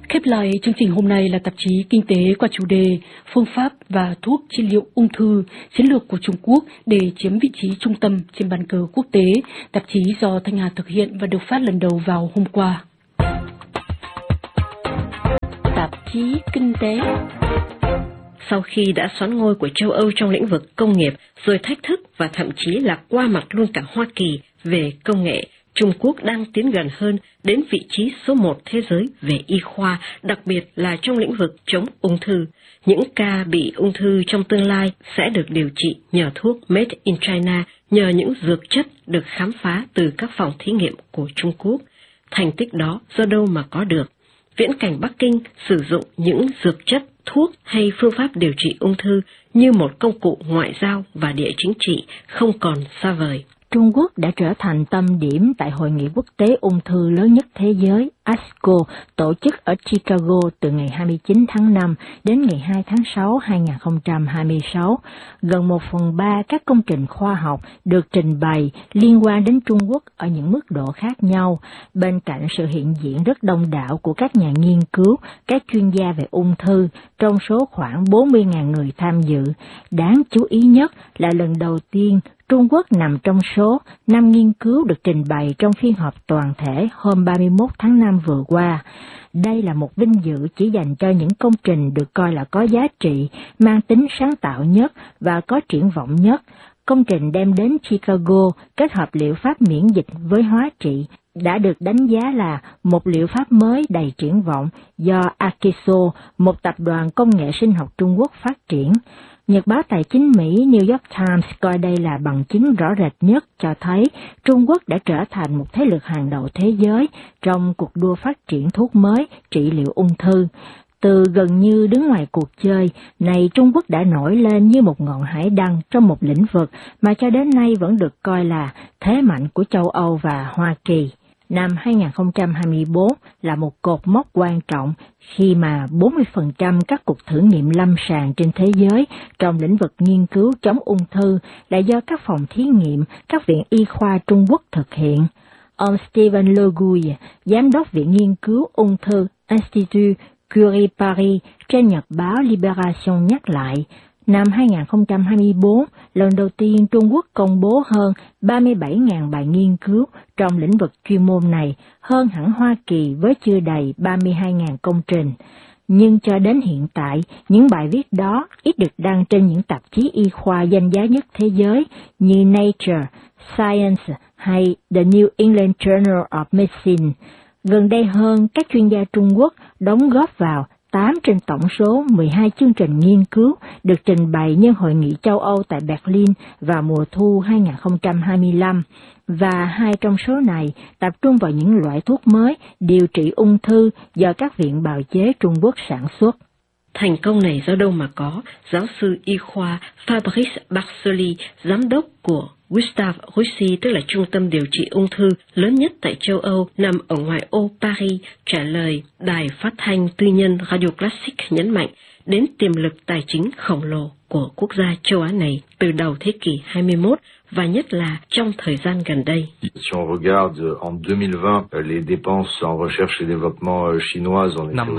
Khép lại chương trình hôm nay là tạp chí Kinh tế qua chủ đề Phương pháp và thuốc trị liệu ung thư, chiến lược của Trung Quốc để chiếm vị trí trung tâm trên bàn cờ quốc tế. Tạp chí do Thanh Hà thực hiện và được phát lần đầu vào hôm qua. Tạp chí Kinh tế. Sau khi đã soán ngôi của châu Âu trong lĩnh vực công nghiệp, rồi thách thức và thậm chí là qua mặt luôn cả Hoa Kỳ về công nghệ, Trung Quốc đang tiến gần hơn đến vị trí số 1 thế giới về y khoa, đặc biệt là trong lĩnh vực chống ung thư. Những ca bị ung thư trong tương lai sẽ được điều trị nhờ thuốc Made in China, nhờ những dược chất được khám phá từ các phòng thí nghiệm của Trung Quốc. Thành tích đó do đâu mà có được? Viễn cảnh Bắc Kinh sử dụng những dược chất, thuốc hay phương pháp điều trị ung thư như một công cụ ngoại giao và địa chính trị không còn xa vời. Trung Quốc đã trở thành tâm điểm tại Hội nghị quốc tế ung thư lớn nhất thế giới ASCO tổ chức ở Chicago từ ngày 29 tháng 5 đến ngày 2 tháng 6 2026. Gần 1/3 các công trình khoa học được trình bày liên quan đến Trung Quốc ở những mức độ khác nhau, bên cạnh sự hiện diện rất đông đảo của các nhà nghiên cứu, các chuyên gia về ung thư, trong số khoảng 40.000 người tham dự. Đáng chú ý nhất là lần đầu tiên Trung Quốc nằm trong số 5 nghiên cứu được trình bày trong phiên họp toàn thể hôm 31 tháng 5 vừa qua. Đây là một vinh dự chỉ dành cho những công trình được coi là có giá trị, mang tính sáng tạo nhất và có triển vọng nhất. Công trình đem đến Chicago kết hợp liệu pháp miễn dịch với hóa trị đã được đánh giá là một liệu pháp mới đầy triển vọng do Akeso, một tập đoàn công nghệ sinh học Trung Quốc phát triển. Nhật báo tài chính Mỹ New York Times coi đây là bằng chứng rõ rệt nhất cho thấy Trung Quốc đã trở thành một thế lực hàng đầu thế giới trong cuộc đua phát triển thuốc mới trị liệu ung thư. Từ gần như đứng ngoài cuộc chơi, này Trung Quốc đã nổi lên như một ngọn hải đăng trong một lĩnh vực mà cho đến nay vẫn được coi là thế mạnh của châu Âu và Hoa Kỳ. Năm 2024 là một cột mốc quan trọng khi mà 40% các cuộc thử nghiệm lâm sàng trên thế giới trong lĩnh vực nghiên cứu chống ung thư là do các phòng thí nghiệm, các viện y khoa Trung Quốc thực hiện. Ông Steven Le Gouy, giám đốc viện nghiên cứu ung thư Institut Curie Paris trên nhật báo Libération nhắc lại, năm 2024, lần đầu tiên Trung Quốc công bố hơn 37.000 bài nghiên cứu trong lĩnh vực chuyên môn này, hơn hẳn Hoa Kỳ với chưa đầy 32.000 công trình. Nhưng cho đến hiện tại, những bài viết đó ít được đăng trên những tạp chí y khoa danh giá nhất thế giới như Nature, Science hay The New England Journal of Medicine. Gần đây hơn, các chuyên gia Trung Quốc đóng góp vào 8 trên tổng số 12 chương trình nghiên cứu được trình bày nhân Hội nghị châu Âu tại Berlin vào mùa thu 2025, và 2 trong số này tập trung vào những loại thuốc mới điều trị ung thư do các viện bào chế Trung Quốc sản xuất. Thành công này do đâu mà có? Giáo sư y khoa Fabrice Barsoli, giám đốc của Gustave Roussy, tức là trung tâm điều trị ung thư lớn nhất tại châu Âu, nằm ở ngoại ô Paris, trả lời đài phát thanh tư nhân Radio Classique nhấn mạnh đến tiềm lực tài chính khổng lồ của quốc gia châu Á này từ đầu thế kỷ 21 và nhất là trong thời gian gần đây. Si on regarde en 2020 les dépenses en recherche et développement chinoises en năm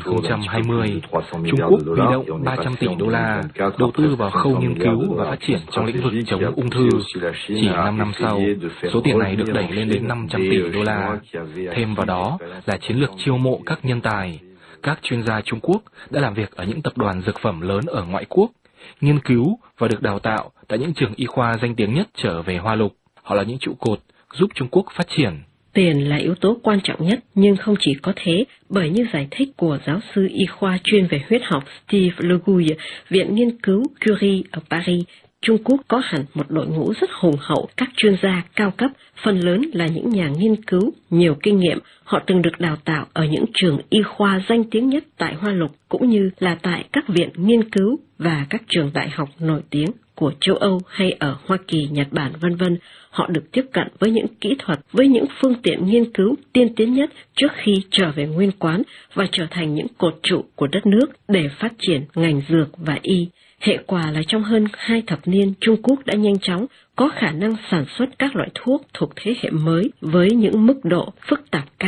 2020, Trung Quốc huy động 300 tỷ đô la đầu tư vào khâu nghiên cứu và phát triển trong lĩnh vực chống ung thư. Chỉ 5 năm sau, số tiền này được đẩy lên đến 500 tỷ đô la. Thêm vào đó là chiến lược chiêu mộ các nhân tài. Các chuyên gia Trung Quốc đã làm việc ở những tập đoàn dược phẩm lớn ở ngoại quốc, nghiên cứu và được đào tạo tại những trường y khoa danh tiếng nhất trở về Hoa Lục. Họ là những trụ cột giúp Trung Quốc phát triển. Tiền là yếu tố quan trọng nhất, nhưng không chỉ có thế, bởi như giải thích của giáo sư y khoa chuyên về huyết học Steve Le Gouy, Viện Nghiên cứu Curie ở Paris, Trung Quốc có hẳn một đội ngũ rất hùng hậu các chuyên gia cao cấp, phần lớn là những nhà nghiên cứu nhiều kinh nghiệm. Họ từng được đào tạo ở những trường y khoa danh tiếng nhất tại Hoa Lục, cũng như là tại các viện nghiên cứu và các trường đại học nổi tiếng của châu Âu hay ở Hoa Kỳ, Nhật Bản, vân vân. Họ được tiếp cận với những kỹ thuật, với những phương tiện nghiên cứu tiên tiến nhất trước khi trở về nguyên quán và trở thành những cột trụ của đất nước để phát triển ngành dược và y. Hệ quả là trong hơn 2 thập niên, Trung Quốc đã nhanh chóng có khả năng sản xuất các loại thuốc thuộc thế hệ mới với những mức độ phức tạp cao,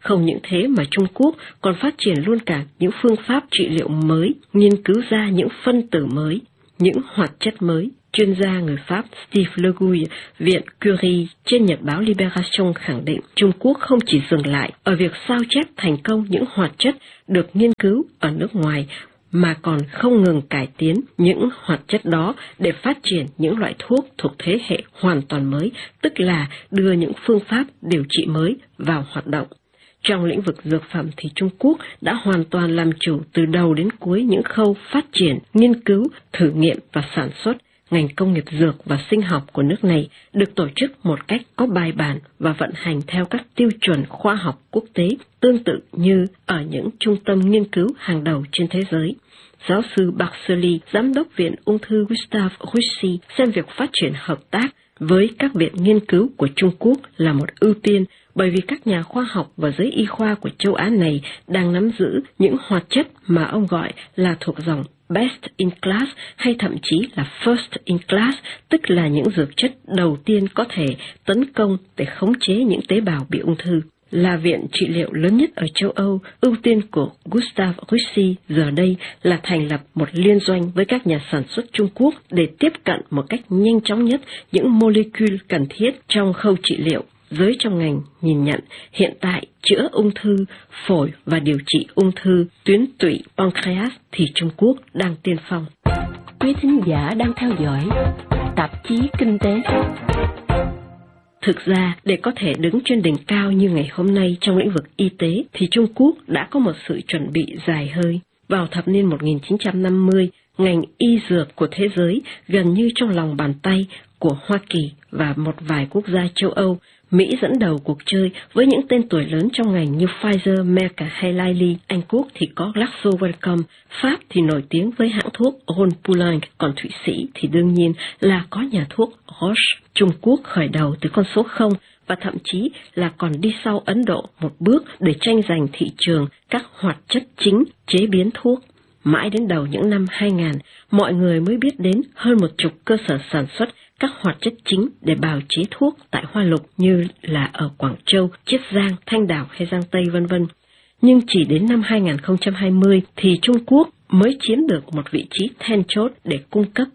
Không những thế mà Trung Quốc còn phát triển luôn cả những phương pháp trị liệu mới, nghiên cứu ra những phân tử mới, những hoạt chất mới. Chuyên gia người Pháp Steve Le Gouy, Viện Curie trên nhật báo Libération khẳng định Trung Quốc không chỉ dừng lại ở việc sao chép thành công những hoạt chất được nghiên cứu ở nước ngoài, mà còn không ngừng cải tiến những hoạt chất đó để phát triển những loại thuốc thuộc thế hệ hoàn toàn mới, tức là đưa những phương pháp điều trị mới vào hoạt động. Trong lĩnh vực dược phẩm thì Trung Quốc đã hoàn toàn làm chủ từ đầu đến cuối những khâu phát triển, nghiên cứu, thử nghiệm và sản xuất. Ngành công nghiệp dược và sinh học của nước này được tổ chức một cách có bài bản và vận hành theo các tiêu chuẩn khoa học quốc tế, tương tự như ở những trung tâm nghiên cứu hàng đầu trên thế giới. Giáo sư Barcelli, giám đốc Viện Ung thư Gustave Roussy, xem việc phát triển hợp tác với các viện nghiên cứu của Trung Quốc là một ưu tiên, bởi vì các nhà khoa học và giới y khoa của châu Á này đang nắm giữ những hoạt chất mà ông gọi là thuộc dòng best in class hay thậm chí là first in class, tức là những dược chất đầu tiên có thể tấn công để khống chế những tế bào bị ung thư. Là viện trị liệu lớn nhất ở châu Âu, ưu tiên của Gustave Roussy giờ đây là thành lập một liên doanh với các nhà sản xuất Trung Quốc để tiếp cận một cách nhanh chóng nhất những molecule cần thiết trong khâu trị liệu. Giới trong ngành nhìn nhận hiện tại chữa ung thư phổi và điều trị ung thư tuyến tụy pancreas thì Trung Quốc đang tiên phong. Quý thính giả đang theo dõi tạp chí Kinh tế. Thực ra, để có thể đứng trên đỉnh cao như ngày hôm nay trong lĩnh vực y tế thì Trung Quốc đã có một sự chuẩn bị dài hơi. Vào thập niên 1950, ngành y dược của thế giới gần như trong lòng bàn tay của Hoa Kỳ và một vài quốc gia châu Âu. Mỹ dẫn đầu cuộc chơi với những tên tuổi lớn trong ngành như Pfizer, Merck hay Lilly. Anh Quốc thì có GlaxoSmithKline, Pháp thì nổi tiếng với hãng thuốc Rhône-Poulenc, còn Thụy Sĩ thì đương nhiên là có nhà thuốc Roche. Trung Quốc khởi đầu từ con số 0 và thậm chí là còn đi sau Ấn Độ một bước để tranh giành thị trường các hoạt chất chính chế biến thuốc. Mãi đến đầu những năm 2000, mọi người mới biết đến hơn 10 cơ sở sản xuất các hoạt chất chính để bào chế thuốc tại Hoa Lục như là ở Quảng Châu, Chiết Giang, Thanh Đảo hay Giang Tây vân vân. Nhưng chỉ đến năm 2020 thì Trung Quốc mới chiếm được một vị trí then chốt để cung cấp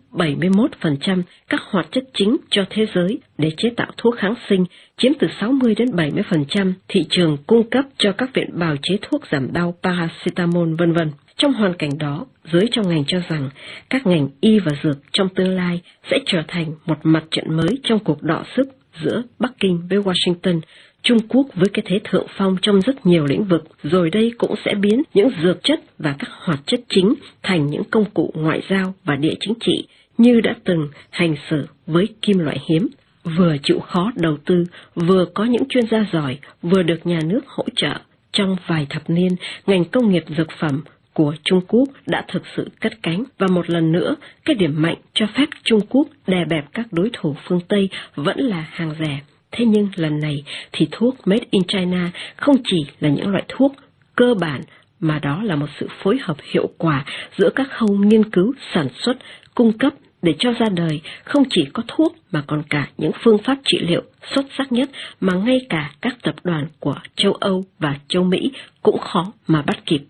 71% các hoạt chất chính cho thế giới để chế tạo thuốc kháng sinh, chiếm từ 60 đến 70% thị trường cung cấp cho các viện bào chế thuốc giảm đau paracetamol vân vân. Trong hoàn cảnh đó, giới trong ngành cho rằng các ngành y và dược trong tương lai sẽ trở thành một mặt trận mới trong cuộc đọ sức giữa Bắc Kinh với Washington. Trung Quốc với cái thế thượng phong trong rất nhiều lĩnh vực, rồi đây cũng sẽ biến những dược chất và các hoạt chất chính thành những công cụ ngoại giao và địa chính trị như đã từng hành xử với kim loại hiếm. Vừa chịu khó đầu tư, vừa có những chuyên gia giỏi, vừa được nhà nước hỗ trợ. Trong vài thập niên, ngành công nghiệp dược phẩm của Trung Quốc đã thực sự cất cánh và một lần nữa, cái điểm mạnh cho phép Trung Quốc đè bẹp các đối thủ phương Tây vẫn là hàng rẻ. Thế nhưng lần này thì thuốc Made in China không chỉ là những loại thuốc cơ bản mà đó là một sự phối hợp hiệu quả giữa các khâu nghiên cứu, sản xuất, cung cấp để cho ra đời không chỉ có thuốc mà còn cả những phương pháp trị liệu xuất sắc nhất mà ngay cả các tập đoàn của châu Âu và châu Mỹ cũng khó mà bắt kịp.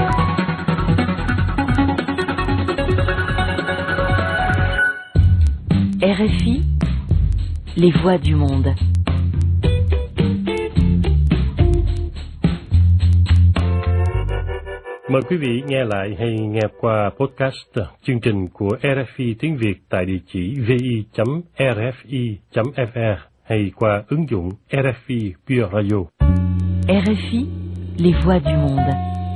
RFI, les voix du monde. Mời quý vị nghe lại hay nghe qua podcast chương trình của RFI tiếng Việt tại địa chỉ vi.rfi.fr hay qua ứng dụng RFI Pure Radio. RFI, les voix du monde.